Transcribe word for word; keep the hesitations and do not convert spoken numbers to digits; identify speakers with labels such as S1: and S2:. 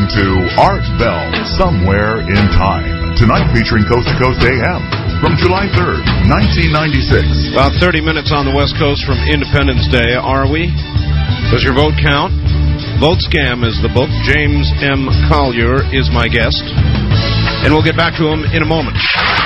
S1: listening to Art Bell, Somewhere in Time. Tonight featuring Coast to Coast A M from July third, nineteen ninety-six.
S2: About thirty minutes on the West Coast from Independence Day, are we? Does your vote count? Vote Scam is the book. James M. Collier is my guest. And we'll get back to him in a moment.